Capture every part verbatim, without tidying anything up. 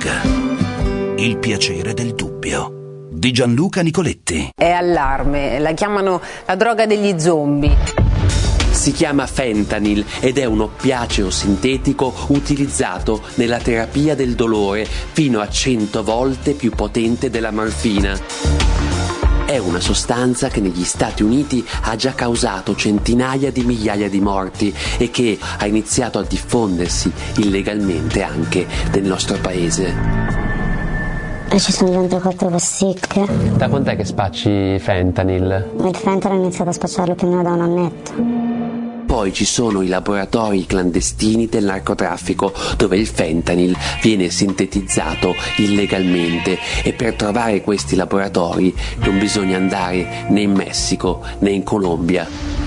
Drug. Il piacere del dubbio di Gianluca Nicoletti. È allarme, la chiamano la droga degli zombie. Si chiama fentanyl ed è un oppiaceo sintetico utilizzato nella terapia del dolore fino a cento volte più potente della morfina. È una sostanza che negli Stati Uniti ha già causato centinaia di migliaia di morti e che ha iniziato a diffondersi illegalmente anche nel nostro paese. Ci sono diventate quattro pasticche. Da quant'è che spacci fentanyl? Il fentanyl ho iniziato a spacciarlo più o meno da un annetto. Poi ci sono i laboratori clandestini del narcotraffico dove il fentanyl viene sintetizzato illegalmente e per trovare questi laboratori non bisogna andare né in Messico né in Colombia.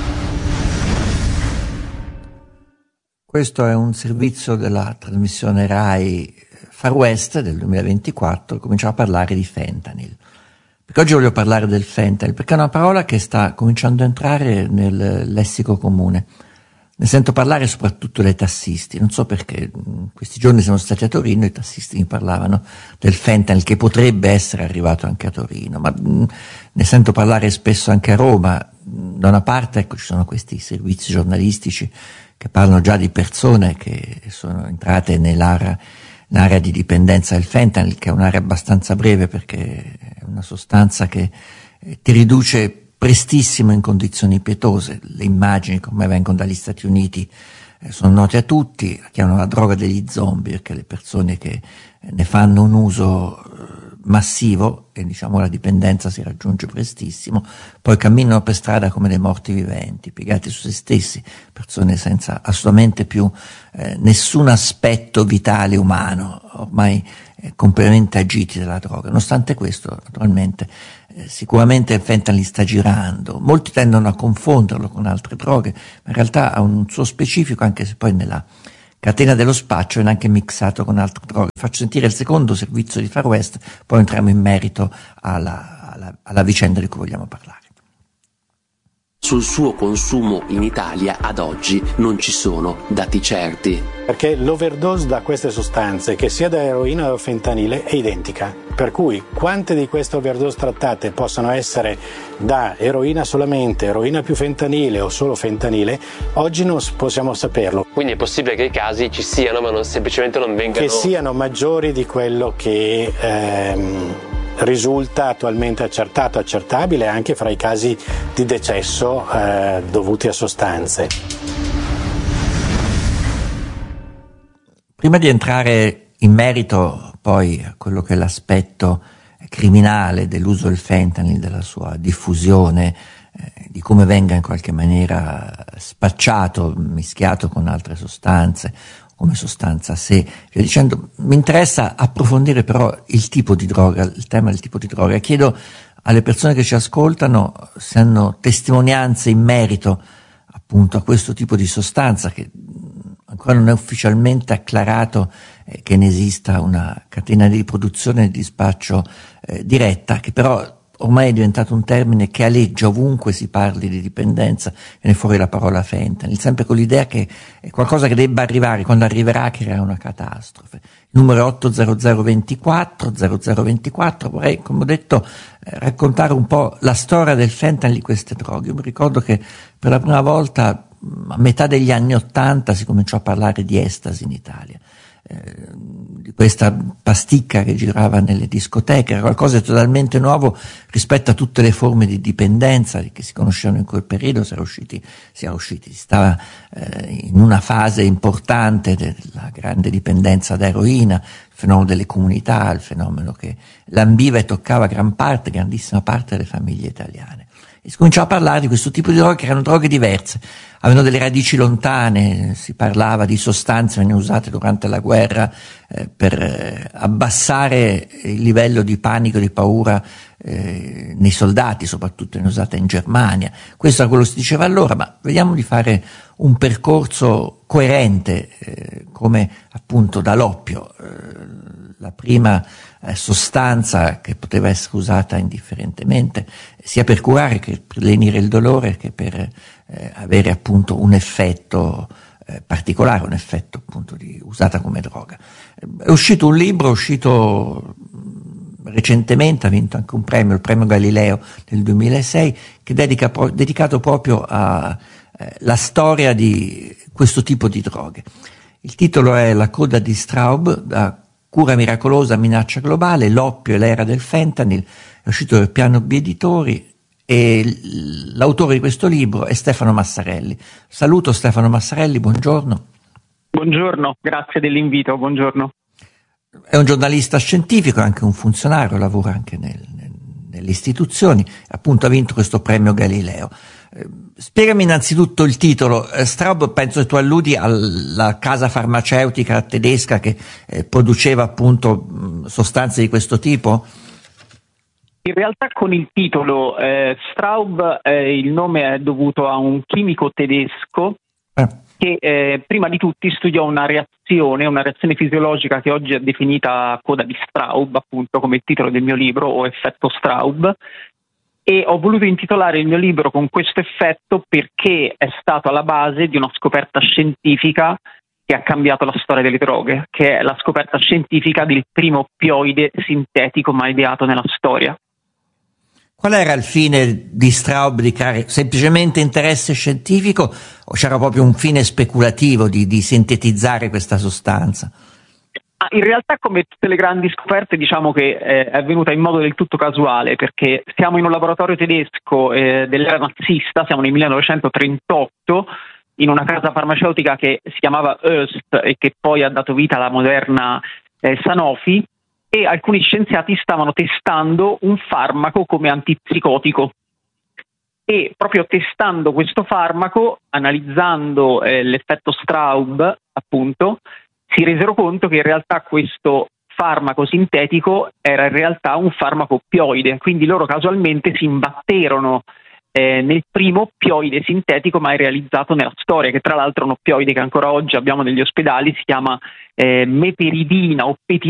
Questo è un servizio della trasmissione Rai Far West del duemilaventiquattro, cominciamo a parlare di fentanyl. Perché oggi voglio parlare del fentanyl, perché è una parola che sta cominciando a entrare nel lessico comune. Ne sento parlare soprattutto dai tassisti, non so perché. Questi giorni siamo stati a Torino e i tassisti mi parlavano del fentanyl che potrebbe essere arrivato anche a Torino, ma ne sento parlare spesso anche a Roma. Da una parte, ecco, ci sono questi servizi giornalistici che parlano già di persone che sono entrate nell'area L'area di dipendenza del fentanyl, che è un'area abbastanza breve perché è una sostanza che ti riduce prestissimo in condizioni pietose. Le immagini come vengono dagli Stati Uniti sono note a tutti, la chiamano la droga degli zombie perché le persone che ne fanno un uso massivo e diciamo la dipendenza si raggiunge prestissimo, poi camminano per strada come dei morti viventi, piegati su se stessi, persone senza assolutamente più eh, nessun aspetto vitale umano, ormai eh, completamente agiti dalla droga. Nonostante questo, naturalmente, eh, sicuramente il fentanyl sta girando, molti tendono a confonderlo con altre droghe, ma in realtà ha un suo specifico, anche se poi nella catena dello spaccio è anche mixato con altre droghe. Faccio sentire il secondo servizio di Far West, poi entriamo in merito alla, alla, alla vicenda di cui vogliamo parlare. Sul suo consumo in Italia ad oggi non ci sono dati certi. Perché l'overdose da queste sostanze, che sia da eroina o fentanile, è identica. Per cui quante di queste overdose trattate possono essere da eroina solamente, eroina più fentanile o solo fentanile, oggi non possiamo saperlo. Quindi è possibile che i casi ci siano, ma non semplicemente non vengano... Che siano maggiori di quello che... Ehm, risulta attualmente accertato, accertabile anche fra i casi di decesso eh, dovuti a sostanze. Prima di entrare in merito poi a quello che è l'aspetto criminale dell'uso del fentanyl, della sua diffusione, eh, di come venga in qualche maniera spacciato, mischiato con altre sostanze, come sostanza a sé, via dicendo, mi interessa approfondire però il tipo di droga, il tema del tipo di droga. Chiedo alle persone che ci ascoltano se hanno testimonianze in merito appunto a questo tipo di sostanza, che ancora non è ufficialmente acclarato eh, che ne esista una catena di produzione e di dispaccio eh, diretta, che però ormai è diventato un termine che aleggia ovunque si parli di dipendenza, viene fuori la parola fentanyl, sempre con l'idea che è qualcosa che debba arrivare, quando arriverà creerà una catastrofe. Il numero è otto zero zero ventiquattro zero zero ventiquattro, vorrei, come ho detto, eh, raccontare un po' la storia del fentanyl di queste droghe. Io mi ricordo che per la prima volta a metà degli anni Ottanta si cominciò a parlare di estasi in Italia. Eh, di questa pasticca che girava nelle discoteche, era qualcosa di totalmente nuovo rispetto a tutte le forme di dipendenza che si conoscevano in quel periodo. Si era usciti, si era usciti, si stava eh, in una fase importante della grande dipendenza da eroina, il fenomeno delle comunità, il fenomeno che lambiva e toccava gran parte, grandissima parte delle famiglie italiane. E si cominciò a parlare di questo tipo di droghe, che erano droghe diverse, avevano delle radici lontane, si parlava di sostanze venne usate durante la guerra eh, per eh, abbassare il livello di panico, di paura eh, nei soldati, soprattutto venne usata in Germania. Questo è quello che si diceva allora, ma vediamo di fare un percorso coerente, eh, come appunto dall'oppio, eh, la prima eh, sostanza che poteva essere usata indifferentemente, sia per curare che per lenire il dolore, che per eh, avere appunto un effetto eh, particolare, un effetto appunto di, usata come droga. È uscito un libro, è uscito recentemente, ha vinto anche un premio, il premio Galileo del duemilasei, che dedica pro, dedicato proprio alla eh, storia di questo tipo di droghe. Il titolo è La coda di Straub, da cura miracolosa, minaccia globale, l'oppio e l'era del fentanyl. È uscito per Piano B Editori e l'autore di questo libro è Stefano Massarelli. Saluto Stefano Massarelli, buongiorno. Buongiorno, grazie dell'invito, buongiorno. È un giornalista scientifico, è anche un funzionario, lavora anche nel, nel, nelle istituzioni, appunto ha vinto questo premio Galileo. Eh, spiegami innanzitutto il titolo. Eh, Straub, penso che tu alludi alla casa farmaceutica tedesca che eh, produceva appunto mh, sostanze di questo tipo? In realtà con il titolo eh, Straub eh, il nome è dovuto a un chimico tedesco eh. che eh, prima di tutti studiò una reazione, una reazione fisiologica che oggi è definita coda di Straub, appunto come il titolo del mio libro, o effetto Straub, e ho voluto intitolare il mio libro con questo effetto perché è stato alla base di una scoperta scientifica che ha cambiato la storia delle droghe, che è la scoperta scientifica del primo oppioide sintetico mai ideato nella storia. Qual era il fine di Straub? Di creare semplicemente interesse scientifico o c'era proprio un fine speculativo di, di sintetizzare questa sostanza? Ah, in realtà, come tutte le grandi scoperte, diciamo che eh, è avvenuta in modo del tutto casuale, perché siamo in un laboratorio tedesco eh, dell'era nazista, siamo nel millenovecentotrentotto, in una casa farmaceutica che si chiamava Öst e che poi ha dato vita alla moderna eh, Sanofi, e alcuni scienziati stavano testando un farmaco come antipsicotico. E proprio testando questo farmaco, analizzando eh, l'effetto Straub, appunto, si resero conto che in realtà questo farmaco sintetico era in realtà un farmaco oppioide, quindi loro casualmente si imbatterono eh, nel primo oppioide sintetico mai realizzato nella storia, che tra l'altro è un oppioide che ancora oggi abbiamo negli ospedali, si chiama eh, meperidina o